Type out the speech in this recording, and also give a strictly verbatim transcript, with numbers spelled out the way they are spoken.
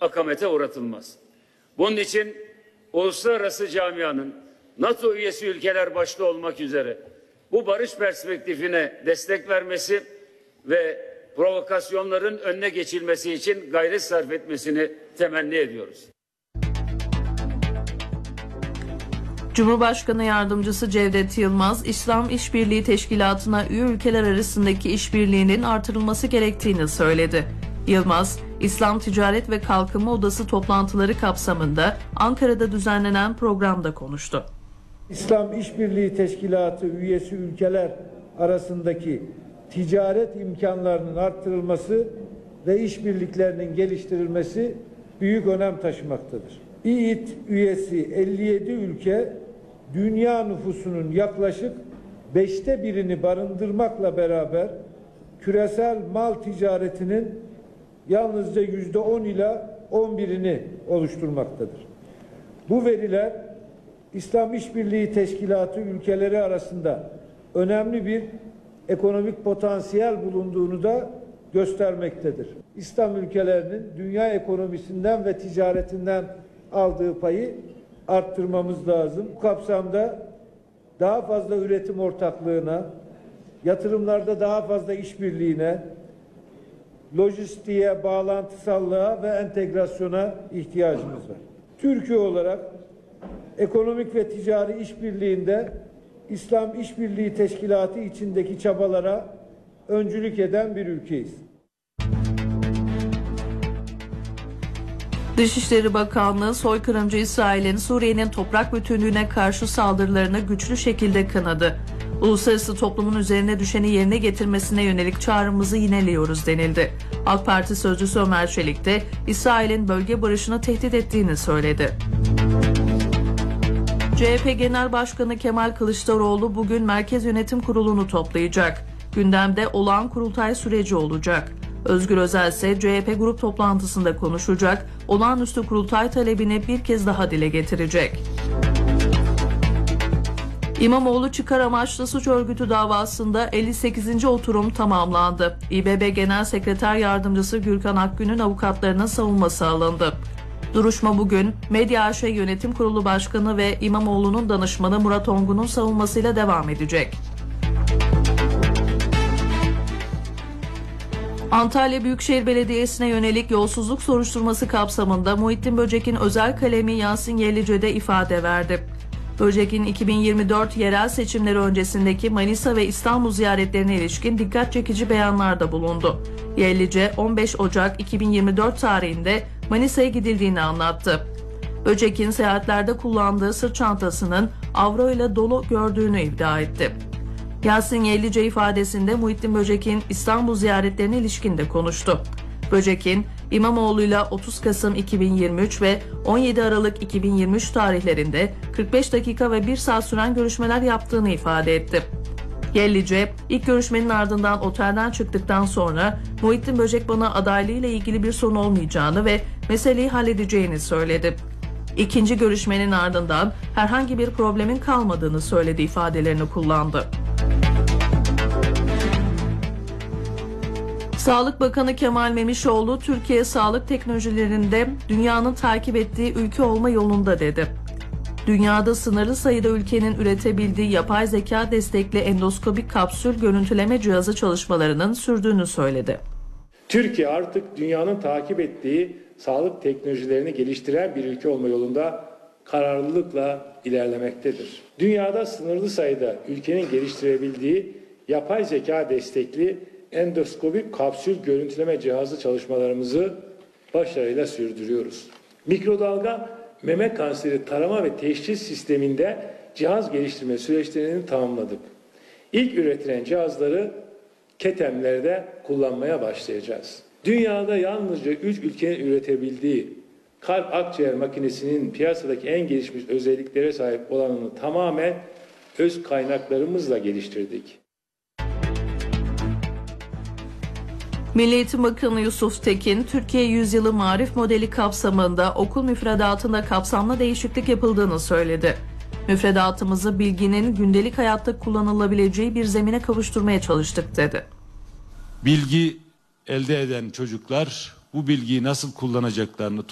akamete uğratılmaz. Bunun için uluslararası camianın NATO üyesi ülkeler başta olmak üzere bu barış perspektifine destek vermesi ve provokasyonların önüne geçilmesi için gayret sarf etmesini temenni ediyoruz. Cumhurbaşkanı Yardımcısı Cevdet Yılmaz, İslam İşbirliği Teşkilatı'na üye ülkeler arasındaki işbirliğinin artırılması gerektiğini söyledi. Yılmaz, İslam Ticaret ve Kalkınma Odası toplantıları kapsamında Ankara'da düzenlenen programda konuştu. İslam İşbirliği Teşkilatı üyesi ülkeler arasındaki ticaret imkanlarının artırılması ve işbirliklerinin geliştirilmesi büyük önem taşımaktadır. İİT üyesi elli yedi ülke dünya nüfusunun yaklaşık beşte birini barındırmakla beraber küresel mal ticaretinin yalnızca yüzde on ila on birini oluşturmaktadır. Bu veriler İslam İşbirliği Teşkilatı ülkeleri arasında önemli bir ekonomik potansiyel bulunduğunu da göstermektedir. İslam ülkelerinin dünya ekonomisinden ve ticaretinden aldığı payı arttırmamız lazım. Bu kapsamda daha fazla üretim ortaklığına, yatırımlarda daha fazla işbirliğine, lojistiğe, bağlantısallığa ve entegrasyona ihtiyacımız var. Türkiye olarak ekonomik ve ticari işbirliğinde İslam İşbirliği Teşkilatı içindeki çabalara öncülük eden bir ülkeyiz. Dışişleri Bakanlığı, soykırımcı İsrail'in Suriye'nin toprak bütünlüğüne karşı saldırılarını güçlü şekilde kınadı. Uluslararası toplumun üzerine düşeni yerine getirmesine yönelik çağrımızı yineliyoruz denildi. AK Parti sözcüsü Ömer Çelik de İsrail'in bölge barışını tehdit ettiğini söyledi. C H P Genel Başkanı Kemal Kılıçdaroğlu bugün Merkez Yönetim Kurulu'nu toplayacak. Gündemde olağan kurultay süreci olacak. Özgür Özel ise C H P grup toplantısında konuşacak, olağanüstü kurultay talebini bir kez daha dile getirecek. İmamoğlu çıkar amaçlı suç örgütü davasında elli sekizinci oturum tamamlandı. İBB Genel Sekreter Yardımcısı Gürkan Akgün'ün avukatlarına savunması alındı. Duruşma bugün Medya A Ş Yönetim Kurulu Başkanı ve İmamoğlu'nun danışmanı Murat Ongun'un savunmasıyla devam edecek. Antalya Büyükşehir Belediyesi'ne yönelik yolsuzluk soruşturması kapsamında Muhittin Böcek'in özel kalemi Yasin Yerlice'de ifade verdi. Böcek'in iki bin yirmi dört yerel seçimleri öncesindeki Manisa ve İstanbul ziyaretlerine ilişkin dikkat çekici beyanlarda bulundu. Yerlice on beş Ocak iki bin yirmi dört tarihinde Manisa'ya gidildiğini anlattı. Böcek'in seyahatlerde kullandığı sırt çantasının avro ile dolu gördüğünü iddia etti. Yasin Yerlice ifadesinde Muhittin Böcek'in İstanbul ziyaretlerine ilişkin de konuştu. Böcek'in İmamoğlu'yla otuz Kasım iki bin yirmi üç ve on yedi Aralık iki bin yirmi üç tarihlerinde kırk beş dakika ve bir saat süren görüşmeler yaptığını ifade etti. Yerlice, ilk görüşmenin ardından otelden çıktıktan sonra Muhittin Böcek bana adaylığıyla ilgili bir sorun olmayacağını ve meseleyi halledeceğini söyledi. İkinci görüşmenin ardından herhangi bir problemin kalmadığını söyledi ifadelerini kullandı. Sağlık Bakanı Kemal Memişoğlu, Türkiye sağlık teknolojilerinde dünyanın takip ettiği ülke olma yolunda dedi. Dünyada sınırlı sayıda ülkenin üretebildiği yapay zeka destekli endoskopik kapsül görüntüleme cihazı çalışmalarının sürdüğünü söyledi. Türkiye artık dünyanın takip ettiği sağlık teknolojilerini geliştiren bir ülke olma yolunda kararlılıkla ilerlemektedir. Dünyada sınırlı sayıda ülkenin geliştirebildiği yapay zeka destekli endoskopik kapsül görüntüleme cihazı çalışmalarımızı başarıyla sürdürüyoruz. Mikrodalga meme kanseri tarama ve teşhis sisteminde cihaz geliştirme süreçlerini tamamladık. İlk üretilen cihazları ketemlerde kullanmaya başlayacağız. Dünyada yalnızca üç ülkenin üretebildiği kalp akciğer makinesinin piyasadaki en gelişmiş özelliklere sahip olanını tamamen öz kaynaklarımızla geliştirdik. Milli Eğitim Bakanı Yusuf Tekin, Türkiye Yüzyılı Marif Modeli kapsamında okul müfredatında kapsamlı değişiklik yapıldığını söyledi. Müfredatımızı bilginin gündelik hayatta kullanılabileceği bir zemine kavuşturmaya çalıştık dedi. Bilgi elde eden çocuklar bu bilgiyi nasıl kullanacaklarını